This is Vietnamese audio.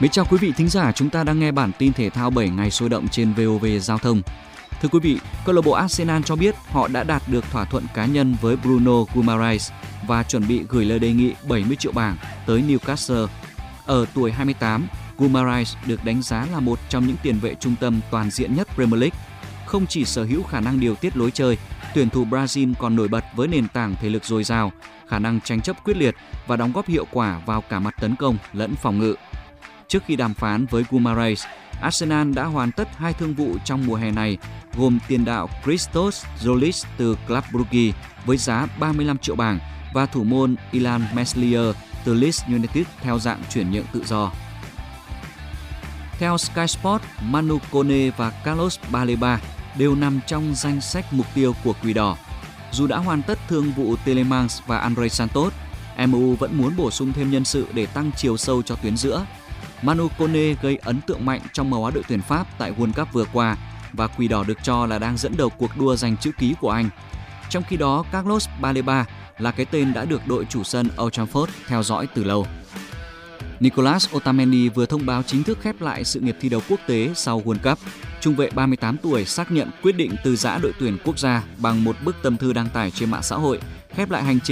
Mến chào quý vị thính giả, chúng ta đang nghe bản tin thể thao 7 ngày sôi động trên VOV Giao thông. Thưa quý vị, câu lạc bộ Arsenal cho biết họ đã đạt được thỏa thuận cá nhân với Bruno Guimaraes và chuẩn bị gửi lời đề nghị 70 triệu bảng tới Newcastle. Ở tuổi 28, Guimaraes được đánh giá là một trong những tiền vệ trung tâm toàn diện nhất Premier League. Không chỉ sở hữu khả năng điều tiết lối chơi, tuyển thủ Brazil còn nổi bật với nền tảng thể lực dồi dào, khả năng tranh chấp quyết liệt và đóng góp hiệu quả vào cả mặt tấn công lẫn phòng ngự. Trước khi đàm phán với Guimaraes, Arsenal đã hoàn tất 2 thương vụ trong mùa hè này, gồm tiền đạo Christos Zolis từ Club Brugge với giá 35 triệu bảng và thủ môn Ilan Meslier từ Leeds United theo dạng chuyển nhượng tự do. Theo Sky Sports, Manu Kone và Carlos Baleba đều nằm trong danh sách mục tiêu của Quỷ Đỏ. Dù đã hoàn tất thương vụ Tielemans và Andre Santos, MU vẫn muốn bổ sung thêm nhân sự để tăng chiều sâu cho tuyến giữa. Manu Kone gây ấn tượng mạnh trong màu áo đội tuyển Pháp tại World Cup vừa qua và Quỷ Đỏ được cho là đang dẫn đầu cuộc đua giành chữ ký của Anh. Trong khi đó, Carlos Baleba là cái tên đã được đội chủ sân Old Trafford theo dõi từ lâu. Nicolas Otamendi vừa thông báo chính thức khép lại sự nghiệp thi đấu quốc tế sau World Cup. Trung vệ 38 tuổi xác nhận quyết định từ giã đội tuyển quốc gia bằng một bức tâm thư đăng tải trên mạng xã hội, khép lại hành trình